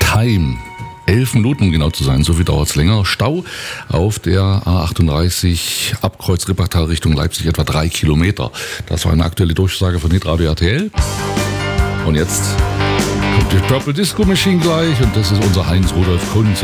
Time. 11 Minuten, um genau zu sein, so viel dauert es länger. Stau auf der A38 Abkreuz Rippertal Richtung Leipzig, etwa 3 Kilometer. Das war eine aktuelle Durchsage von Hitradio RTL. Und jetzt kommt die Purple Disco Machine gleich und das ist unser Heinz Rudolf Kunz.